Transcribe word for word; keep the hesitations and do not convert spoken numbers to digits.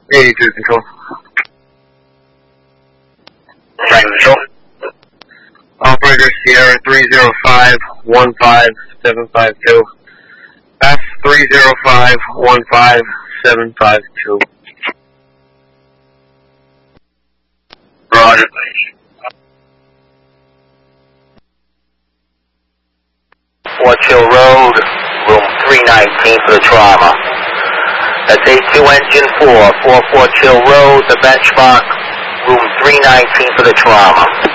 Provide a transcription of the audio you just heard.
eighty-two control. Frank control. Operator Sierra three zero five one five seven five two. F three zero five one five seven five two. Roger. Fort Hill Road, room three nineteen for the trauma. That's A two engine four, four Fort Hill Road, the benchmark, room three nineteen for the trauma.